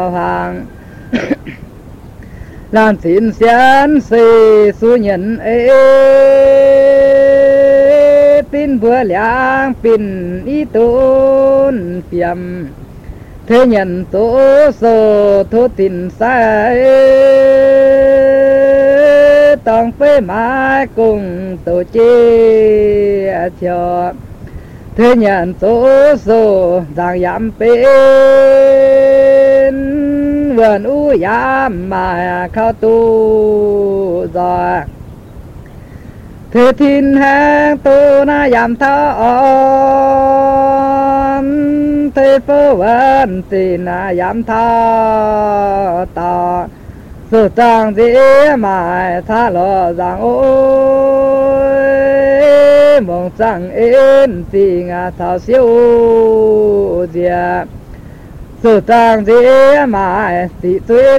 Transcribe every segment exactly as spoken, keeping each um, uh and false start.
hàng làm xin xiên xì su nhận ê pin vừa liang pin y tôn phiềm thế nhận tố sơ thô tình sai tòng phê mãi cùng tổ chế cho thế nhận tố sơ giang giảm bên vườn u yam mà khao tu rồi thế thiên hang tu na yam thao thế phơ vân tin na yam thao ta sự trang dĩ mà tha lo rằng ôi mong rằng yên tình thao siêu diệp sự trang dĩ mà thị thuế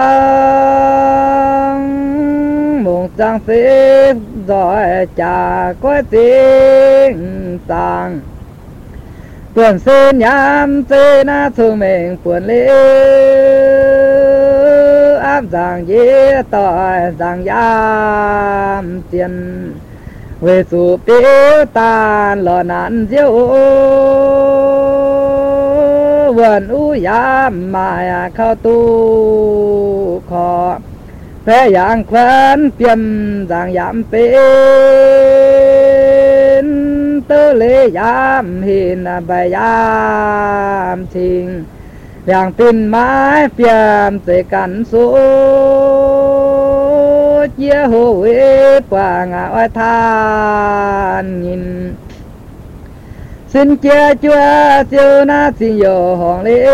trang mong trang dĩ rồi chả có tiếng tàng tuần xin nhắm tên á thương mình buồn lý áp rằng dĩ tội rằng giam tiền về sự biết tàn lò nạn diêu vườn u yam mà khao tu khó phê dạng khuân phiêm rằng yam bên tơ lê yam hình bài yam trình dạng tin mãi phiêm tệ cắn số chia hồ huyết qua ngã oai than nhìn xin chia chúa siêu na xin yo hong lê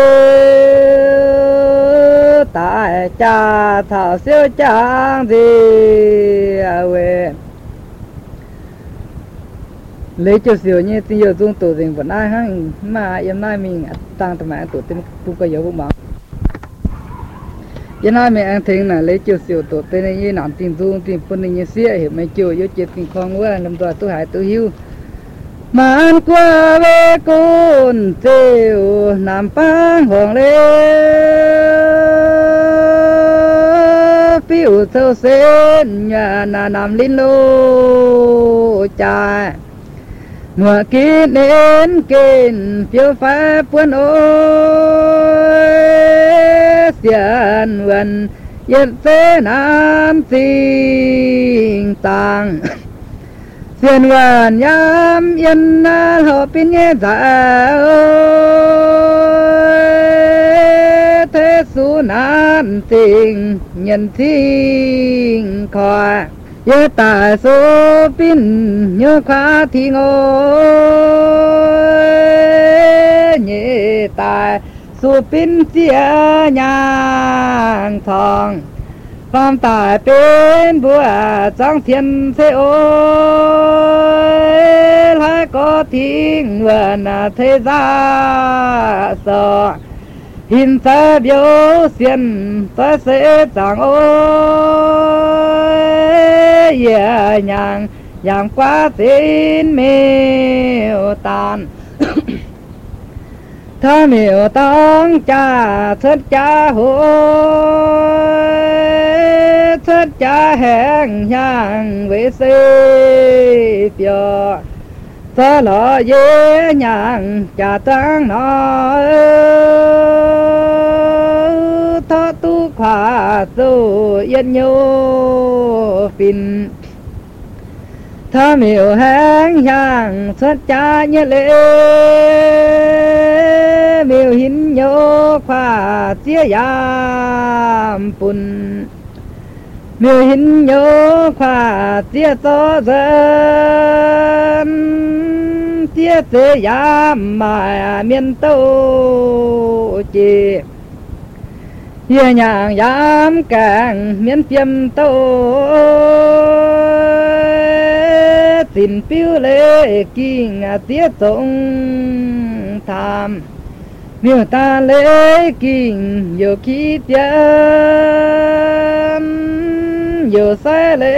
tại cha thảo siêu trang gì về lấy cho siêu như xin yo dung tổ đình vẫn ai hăng mà em nay mình tăng tầm mạng tổ tiên cũng có dấu bóng giờ nay mình ăn thịnh là lấy chiều siêu tổ tên này như nón tiền dung tiền phân này như xía hiểu mấy chiều vô chết tiền con quá năm tuổi tôi hại tôi hiu mà ăn qua về con chiều nằm phang hoàng lê phiêu sâu sen nhà nà nằm linh lô cha mùa kín đến kín phiêu phá buồn ôi xiên vần yên thế nam tình tàng xiên vần yam yên họ pin nghe dạ thế su nam tình nhân thiên khỏi nhớ tại số pin nhớ khóa thì ngồi nhớ tại số pin chia nhang thong phạm tại bên bùa trong thiên thế ôi lại có thiên vần thế gia sợ hình ta biểu xiên ta sẽ chẳng ôi yeah, nhàng nhàng quá tin miêu tàn thơ miêu tông cha thất cha hối thất cha hẹn nhàng với xê phiêu thơ lọ dễ nhàng cha tăng nói thơ tu khỏa tu yên nhô phìn thơ miêu hẹn nhàng thất cha như lễ miêu hin nhô khỏa chia yam pun miêu hin nhô khỏa chia so dân chia thế yam mà miền tâu chi hiền nhàng yam càng miền phiêm tâu xin phiêu lệ kinh tiết tổng tham miêu ta lễ kinh nhiều khí tiêm nhiều sai lễ